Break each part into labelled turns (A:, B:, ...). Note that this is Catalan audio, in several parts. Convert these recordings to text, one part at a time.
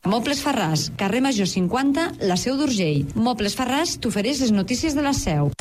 A: Mobles Farràs, carrer Major 50, la Seu d'Urgell. Mobles Farràs t'ofereix les notícies de la Seu.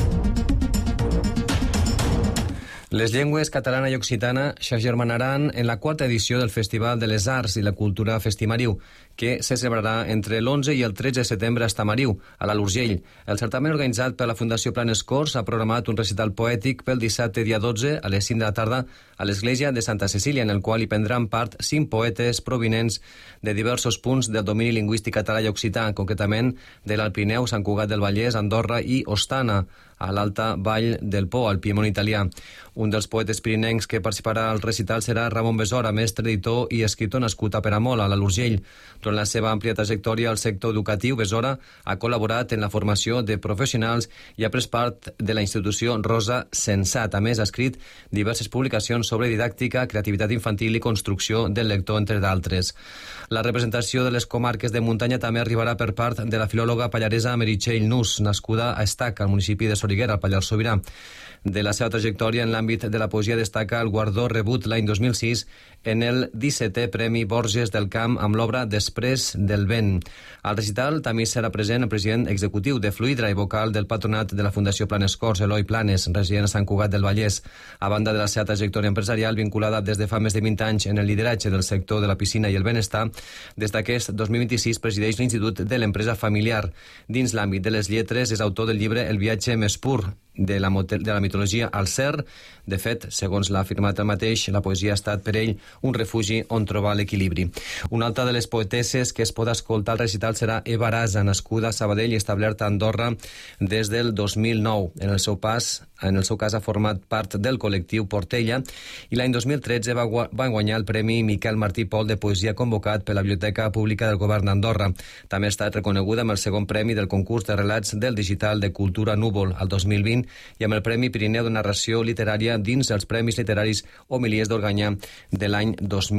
B: Les llengües catalana i occitana s'agermanaran en la quarta edició del Festival de les Arts i la Cultura Festimariu, que se celebrarà entre l'11 i el 13 de setembre a Estamariu, a l'Alt Urgell. El certamen organitzat per la Fundació Planes Corts ha programat un recital poètic pel dissabte dia 12 a les 5 de la tarda a l'església de Santa Cecília, en el qual hi prendran part 5 poetes provinents de diversos punts del domini lingüístic català i occità, concretament de l'Alt Pirineu, Sant Cugat del Vallès, Andorra i Ostana, a l'alta vall del Po, al Piemont italià. Un dels poetes pirinencs que participarà al recital serà Ramon Besora, mestre, editor i escriptor nascut a Peramola, a l'Alt Urgell. Durant la seva àmplia trajectòria al sector educatiu, Besora ha col·laborat en la formació de professionals i ha pres part de la institució Rosa Sensat. A més, ha escrit diverses publicacions sobre didàctica, creativitat infantil i construcció del lector, entre d'altres. La representació de les comarques de muntanya també arribarà per part de la filòloga pallaresa Meritxell Nus, nascuda a Estac, al municipi de Soriguera, al Pallars Sobirà. De la seva trajectòria en l'àmbit de la poesia destaca el guardó rebut l'any 2006 en el 17è Premi Borges del Camp amb l'obra Després del vent. Al recital també serà present el president executiu de Fluidra i vocal del patronat de la Fundació Planes Corts, Eloi Planes, resident a Sant Cugat del Vallès. A banda de la seva trajectòria empresarial vinculada des de fa més de 20 anys en el lideratge del sector de la piscina i el benestar, des d'aquest 2026 presideix l'Institut de l'Empresa Familiar. Dins l'àmbit de les lletres és autor del llibre El viatge més pur, de la mitologia al Cer. De fet, segons l'ha afirmat el mateix, la poesia ha estat per ell un refugi on trobar l'equilibri. Una altra de les poetesses que es pot escoltar al recital serà Eva Arasa, nascuda a Sabadell i establerta a Andorra des del 2009. En el seu cas ha format part del col·lectiu Portella i l'any 2013 va guanyar el Premi Miquel Martí Pol de Poesia convocat per la Biblioteca Pública del Govern d'Andorra. També ha estat reconeguda amb el segon premi del concurs de relats del Digital de Cultura Núvol al 2020 i amb el Premi Pirineu de Narració Literària dins els Premis Literaris Homilies d'Organyà de l'any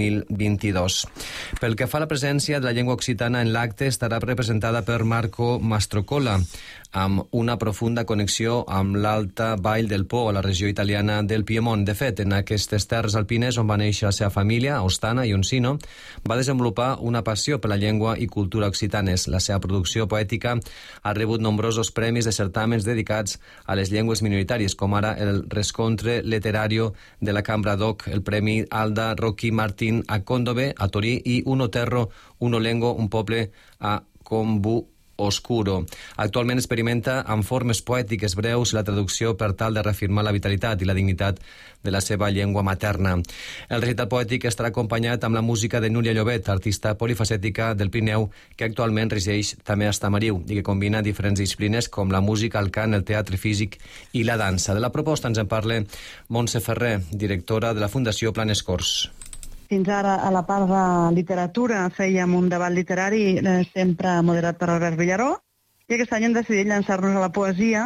B: 2022. Pel que fa a la presència de la llengua occitana en l'acte, estarà representada per Marco Mastrocola, amb una profunda connexió amb l'alta vall del Po, a la regió italiana del Piemont. De fet, en aquestes terres alpines on va néixer la seva família, a Ostana i Uncino, va desenvolupar una passió per la llengua i cultura occitanes. La seva producció poètica ha rebut nombrosos premis de certàmens dedicats a les llengües minoritàries, com ara el Rescontre Leterario de la Cambra d'Oc, el Premi Alda Rocky Martin a Còndove, a Torí, i Uno Terro, Uno Lengo, un poble a Combu Oscuro. Actualment experimenta amb formes poètiques breus la traducció per tal de reafirmar la vitalitat i la dignitat de la seva llengua materna. El recital poètic estarà acompanyat amb la música de Núria Llobet, artista polifacètica del Pirineu, que actualment resideix també a Estamariu i que combina diferents disciplines com la música, el cant, el teatre físic i la dansa. De la proposta ens en parla Montse Ferrer, directora de la Fundació Planes Corts.
C: Fins ara, a la part de literatura, fèiem un debat literari sempre moderat per Albert Villaró, i aquest any hem decidit llançar-nos a la poesia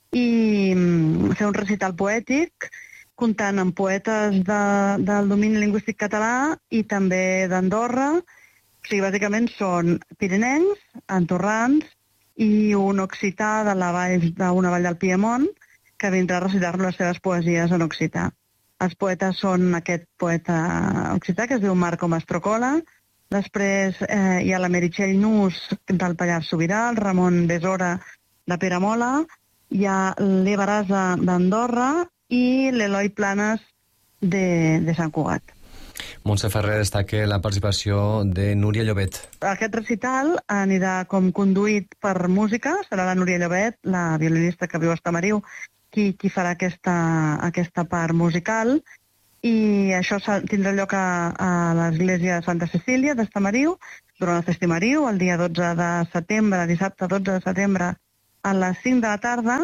C: i fer un recital poètic, comptant amb poetes del domini lingüístic català i també d'Andorra. O sigui, bàsicament són pirinencs, andorrans i un occità d'una vall del Piemont que vindrà a recitar-nos les seves poesies en occità. Els poetes són aquest poeta occità que es diu Marco Mastrocola, després hi ha la Meritxell Nus del Pallars Sobirà, el Ramon Besora de Peramola, hi ha l'Eva Arasa d'Andorra i l'Eloi Planes de Sant Cugat.
B: Montse Ferrer destaca la participació de Núria Llobet.
C: Aquest recital anirà com conduït per música, serà la Núria Llobet, la violinista que viu a Estamariu, qui farà aquesta part musical, i això tindrà lloc a l'església de Santa Cecília d'Estamariu durant el Festimariu, el dia 12 de setembre, dissabte 12 de setembre, a les 5 de la tarda,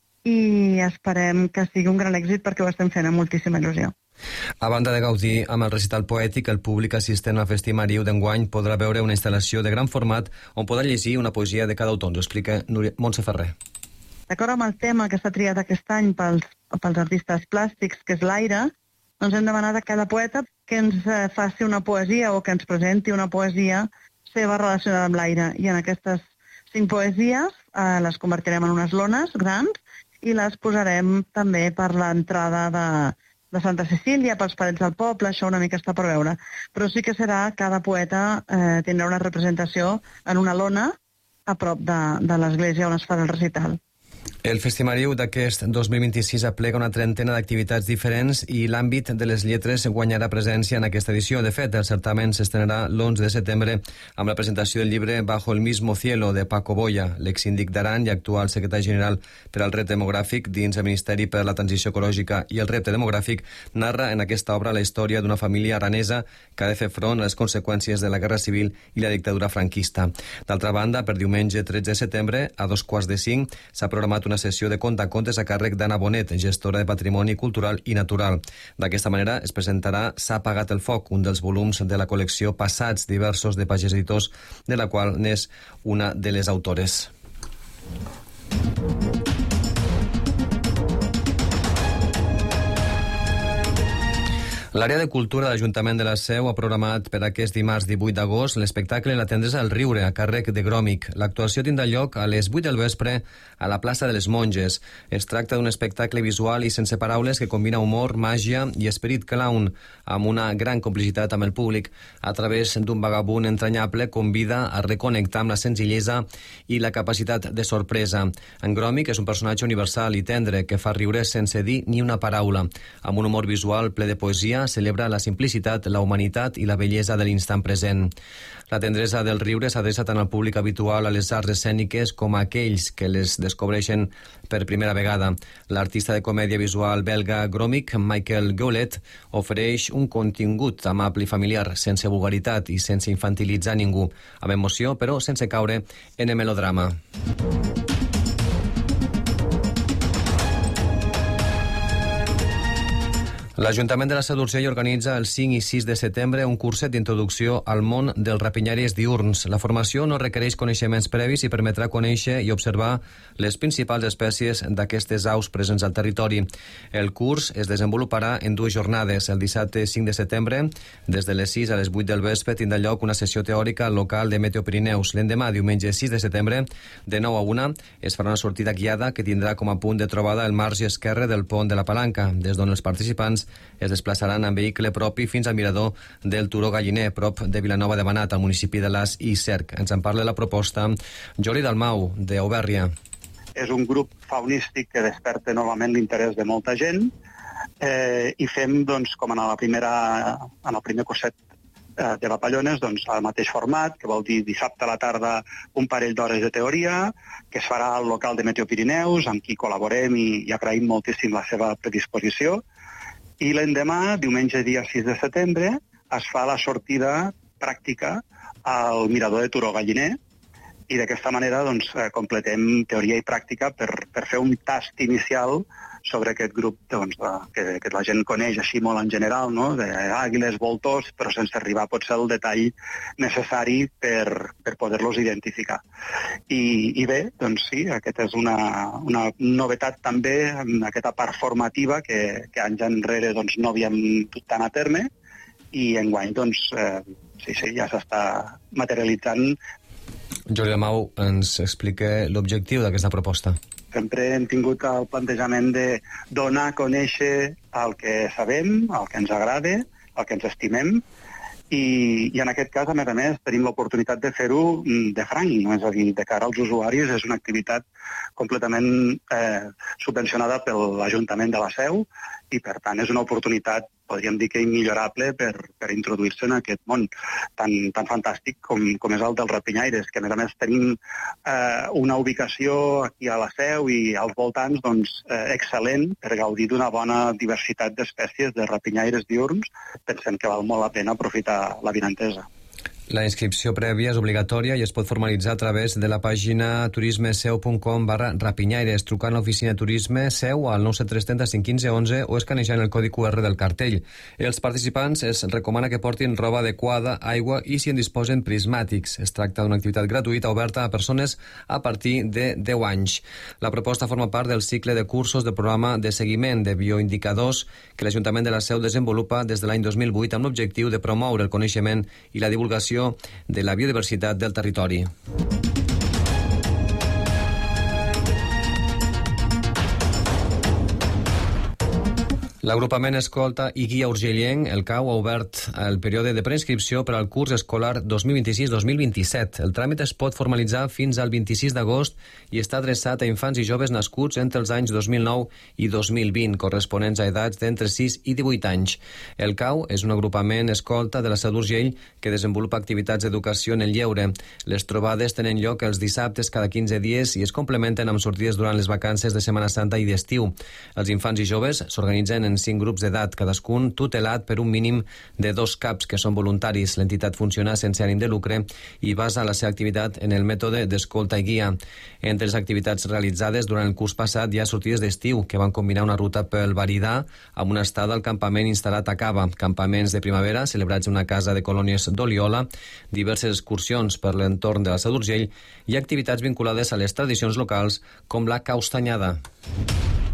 C: i esperem que sigui un gran èxit perquè ho estem fent amb moltíssima il·lusió.
B: A banda de gaudir amb el recital poètic, el públic assistent al Festimariu d'enguany podrà veure una instal·lació de gran format on podrà llegir una poesia de cada autor. Ens ho explica Montse Ferrer.
C: D'acord amb el tema que s'ha triat aquest any pels artistes plàstics, que és l'aire, doncs hem demanat a cada poeta que ens faci una poesia o que ens presenti una poesia seva relacionada amb l'aire. I en aquestes 5 poesies les convertirem en unes lones grans i les posarem també per l'entrada de Santa Cecília, pels parets del poble, això una mica està per veure. Però sí que serà, cada poeta tindrà una representació en una lona a prop de l'església on es farà el recital.
B: El Festimariu d'aquest 2026 aplega una trentena d'activitats diferents i l'àmbit de les lletres guanyarà presència en aquesta edició. De fet, el certamen s'estrenarà l'11 de setembre amb la presentació del llibre Bajo el mismo cielo de Paco Boya, l'exsíndic d'Aran i actual secretari general per al repte demogràfic dins el Ministeri per a la Transició Ecològica i el repte demogràfic, narra en aquesta obra la història d'una família aranesa que ha de fer front a les conseqüències de la Guerra Civil i la dictadura franquista. D'altra banda, per diumenge 13 de setembre, a 4:45, s'ha programat una sessió de contacontes a càrrec d'Anna Bonet, gestora de Patrimoni Cultural i Natural. D'aquesta manera es presentarà S'ha apagat el foc, un dels volums de la col·lecció Passats diversos de Pagès Editors, de la qual n'és una de les autores. L'àrea de cultura de l'Ajuntament de la Seu ha programat per aquest dimarts 18 d'agost l'espectacle La tendresa del riure, a càrrec de Gròmic. L'actuació tindrà lloc a les 8 del vespre a la plaça de les Monges. Es tracta d'un espectacle visual i sense paraules que combina humor, màgia i esperit clown, amb una gran complicitat amb el públic. A través d'un vagabund entranyable convida a reconnectar amb la senzillesa i la capacitat de sorpresa. En Gròmic és un personatge universal i tendre que fa riure sense dir ni una paraula. Amb un humor visual ple de poesia, celebra la simplicitat, la humanitat i la bellesa de l'instant present. La tendresa del riure s'adreça tant al públic habitual a les arts escèniques com a aquells que les descobreixen per primera vegada. L'artista de comèdia visual belga Gròmic, Michael Goulet, ofereix un contingut amable i familiar, sense vulgaritat i sense infantilitzar ningú, amb emoció però sense caure en el melodrama. L'Ajuntament de la Seu d'Urgell organitza el 5 i 6 de setembre un curset d'introducció al món dels rapinyaires diürns. La formació no requereix coneixements previs i permetrà conèixer i observar les principals espècies d'aquestes aus presents al territori. El curs es desenvoluparà en 2 jornades. El dissabte 5 de setembre, des de les 6 a les 8 del vespre, tindrà lloc una sessió teòrica al local de Meteo Pirineus. L'endemà, diumenge 6 de setembre, de 9 a 1, es farà una sortida guiada que tindrà com a punt de trobada el marge esquerre del pont de la Palanca, des d'on els participants es desplaçaran en vehicle propi fins al mirador del Turó Galliner, prop de Vilanova de Banat, al municipi de Las i Cerc. Ens en parla la proposta Jordi Dalmau, d'Aubèrria.
D: És un grup faunístic que desperta novament l'interès de molta gent i fem, doncs, com en el primer curset de papallones, doncs, al mateix format, que vol dir dissabte a la tarda un parell d'hores de teoria, que es farà al local de Meteo Pirineus, amb qui col·laborem i agraïm moltíssim la seva predisposició. I l'endemà, diumenge dia 6 de setembre, es fa la sortida pràctica al mirador de Turó Galliner i d'aquesta manera doncs, completem teoria i pràctica per fer un tast inicial sobre aquest grup doncs, que la gent coneix així molt en general, no? D'àguiles, voltors, però sense arribar potser al detall necessari per poder-los identificar. I bé, doncs sí, aquesta és una novetat també en aquesta part formativa que anys enrere doncs, no havíem dut tant a terme i enguany doncs, sí, ja s'està materialitzant.
B: Jordi Dalmau ens explica l'objectiu d'aquesta proposta.
D: Sempre hem tingut el plantejament de donar a conèixer el que sabem, el que ens agrada, el que ens estimem, i en aquest cas, a més, tenim l'oportunitat de fer-ho de franc, és a dir, de cara als usuaris. És una activitat completament subvencionada per l'Ajuntament de la Seu i, per tant, és una oportunitat, podríem dir que immillorable per introduir-se en aquest món tan fantàstic com és el dels rapinyaires, que a més tenim una ubicació aquí a la Seu i als voltants doncs, excel·lent per gaudir d'una bona diversitat d'espècies de rapinyaires diürns. Pensem que val molt la pena aprofitar l'avinentesa.
B: La inscripció prèvia és obligatòria i es pot formalitzar a través de la pàgina turismeseu.com/rapinyaires, trucant a l'oficina de turisme Seu al 97330 515 11 o escanejant el codi QR del cartell. Els participants es recomana que portin roba adequada, aigua i si en disposen prismàtics. Es tracta d'una activitat gratuïta oberta a persones a partir de 10 anys. La proposta forma part del cicle de cursos del programa de seguiment de bioindicadors que l'Ajuntament de la Seu desenvolupa des de l'any 2008 amb l'objectiu de promoure el coneixement i la divulgació de la biodiversitat del territori. L'agrupament escolta i guia urgellenc, el CAU, ha obert el període de preinscripció per al curs escolar 2026-2027. El tràmit es pot formalitzar fins al 26 d'agost i està adreçat a infants i joves nascuts entre els anys 2009 i 2020, corresponents a edats d'entre 6 i 18 anys. El CAU és un agrupament escolta de la Seu d'Urgell que desenvolupa activitats d'educació en el lleure. Les trobades tenen lloc els dissabtes cada 15 dies i es complementen amb sortides durant les vacances de Setmana Santa i d'estiu. Els infants i joves s'organitzen en 5 grups d'edat, cadascun tutelat per un mínim de 2 caps que són voluntaris. L'entitat funciona sense ànim de lucre i basa la seva activitat en el mètode d'escolta i guia. Entre les activitats realitzades durant el curs passat hi ha sortides d'estiu que van combinar una ruta pel Varidà amb una estada al campament instal·lat a Cava, campaments de primavera celebrats en una casa de colònies d'Oliola, diverses excursions per l'entorn de la Seu d'Urgell i activitats vinculades a les tradicions locals com la caustanyada.